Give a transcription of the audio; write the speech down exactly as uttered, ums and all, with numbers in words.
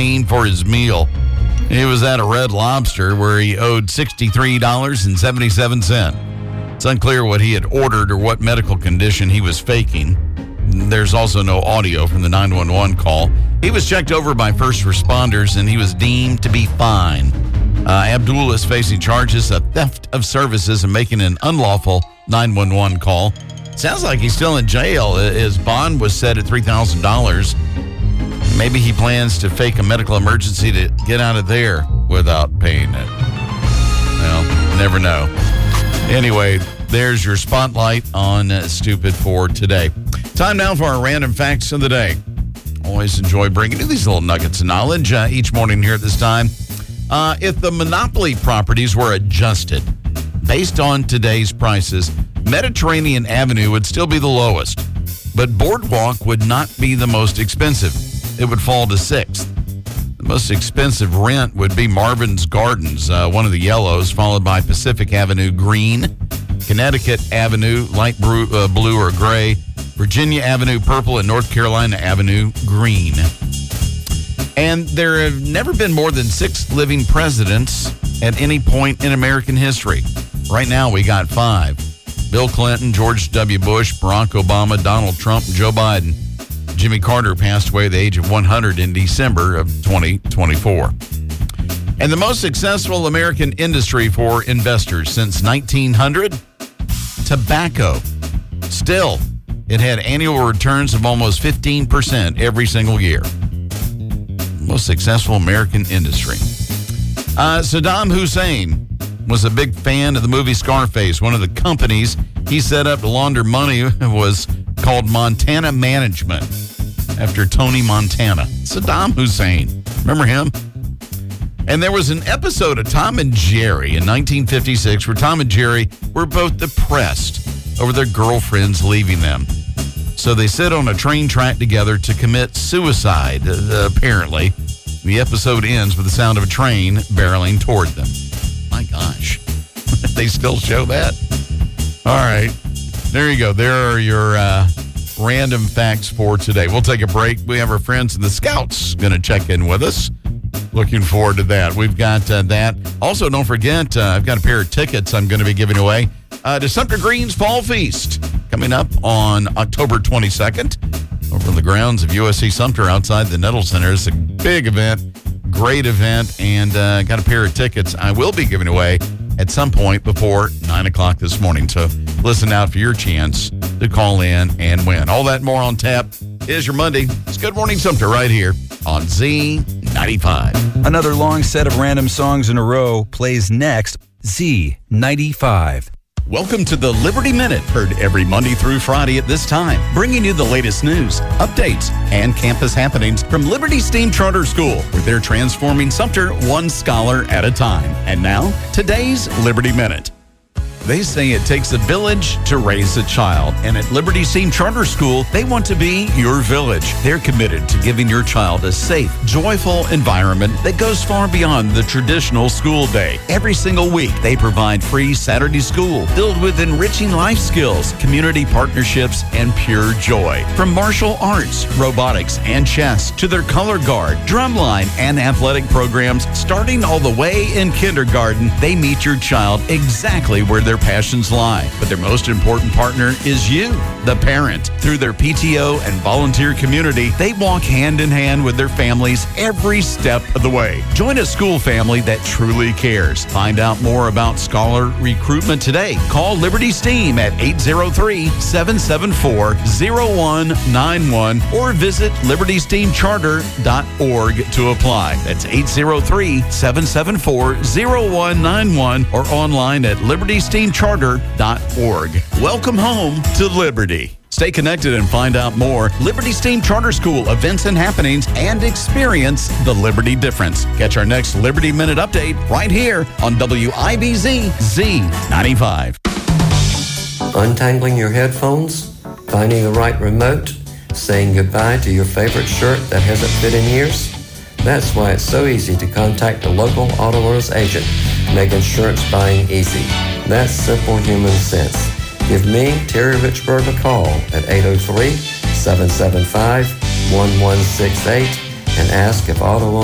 paying for his meal. He was at a Red Lobster where he owed sixty-three dollars and seventy-seven cents. It's unclear what he had ordered or what medical condition he was faking. There's also no audio from the nine one one call. He was checked over by first responders, and he was deemed to be fine. Uh, Abdul is facing charges of theft of services and making an unlawful nine one one call. Sounds like he's still in jail. His bond was set at three thousand dollars. Maybe he plans to fake a medical emergency to get out of there without paying it. Well, never know. Anyway, there's your spotlight on uh, Stupid for today. Time now for our random facts of the day. Always enjoy bringing you these little nuggets of knowledge uh, each morning here at this time. Uh, if the monopoly properties were adjusted based on today's prices, Mediterranean Avenue would still be the lowest, but Boardwalk would not be the most expensive. It would fall to sixth. The most expensive rent would be Marvin's Gardens, uh, one of the yellows, followed by Pacific Avenue Green, Connecticut Avenue light blue, uh, blue or gray, Virginia Avenue purple, and North Carolina Avenue green. And there have never been more than six living presidents at any point in American history. Right now, we got five. Bill Clinton, George W. Bush, Barack Obama, Donald Trump, and Joe Biden. Jimmy Carter passed away at the age of one hundred in December of twenty twenty-four. And the most successful American industry for investors since nineteen hundred, tobacco. Still, it had annual returns of almost fifteen percent every single year. Most successful American industry. Uh, Saddam Hussein was a big fan of the movie Scarface. One of the companies he set up to launder money was called Montana Management, after Tony Montana. Saddam Hussein. Remember him? And there was an episode of Tom and Jerry in nineteen fifty-six where Tom and Jerry were both depressed over their girlfriends leaving them. So they sit on a train track together to commit suicide, uh, apparently. The episode ends with the sound of a train barreling toward them. My gosh. They still show that? All right. There you go. There are your uh, random facts for today. We'll take a break. We have our friends in the Scouts going to check in with us. Looking forward to that. We've got uh, that. Also, don't forget, uh, I've got a pair of tickets I'm going to be giving away uh, to Sumter Green's Fall Feast coming up on October twenty-second over on the grounds of U S C Sumter outside the Nettle Center. It's a big event, great event, and uh, got a pair of tickets I will be giving away at some point before nine o'clock this morning. So listen out for your chance to call in and win. All that and more on tap is your Monday. It's Good Morning Sumter right here on Z ninety-five. Another long set of random songs in a row plays next. Z ninety-five. Welcome to the Liberty Minute, heard every Monday through Friday at this time, bringing you the latest news, updates, and campus happenings from Liberty STEAM Charter School, where they're transforming Sumter one scholar at a time. And now, today's Liberty Minute. They say it takes a village to raise a child, and at Liberty STEAM Charter School, they want to be your village. They're committed to giving your child a safe, joyful environment that goes far beyond the traditional school day. Every single week, they provide free Saturday school filled with enriching life skills, community partnerships, and pure joy. From martial arts, robotics, and chess to their color guard, drumline, and athletic programs, starting all the way in kindergarten, they meet your child exactly where they're Their passions lie. But their most important partner is you, the parent. Through their P T O and volunteer community, they walk hand in hand with their families every step of the way. Join a school family that truly cares. Find out more about scholar recruitment today. Call Liberty STEAM at eight zero three, seven seven four, zero one nine one or visit liberty steam charter dot org to apply. That's eight zero three, seven seven four, zero one nine one or online at liberty steam charter dot org. Welcome home to Liberty. Stay connected and find out more. Liberty STEAM Charter School events and happenings and experience the Liberty difference. Catch our next Liberty Minute update right here on W I B Z Z ninety-five. Untangling your headphones, finding the right remote, saying goodbye to your favorite shirt that hasn't fit in years? That's why it's so easy to contact a local Auto Owners agent. Make insurance buying easy. That's simple human sense. Give me, Terry Richburg, a call at eight oh three, seven seven five, one one six eight and ask if Auto Owners